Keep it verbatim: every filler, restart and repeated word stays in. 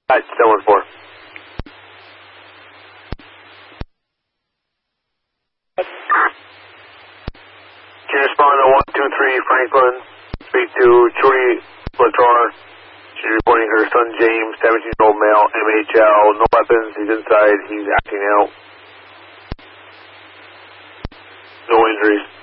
Alright, seven one four. Can you respond to one two three Franklin? Speak to Trudy Lator. She's reporting her son James, seventeen-year-old male, M H L. No weapons. He's inside. He's acting out. No injuries.